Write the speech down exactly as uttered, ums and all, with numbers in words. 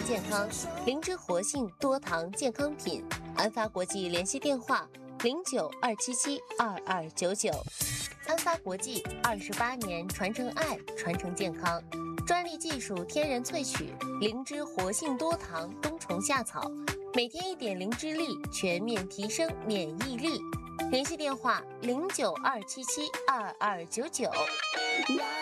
健康，灵芝活性多糖健康品。安发国际联系电话：零九二七七二二九九。安发国际二十八年传承爱，传承健康，专利技术天然萃取灵芝活性多糖冬虫夏草，每天一点灵芝粒，全面提升免疫力。联系电话：零九二七七二二九九。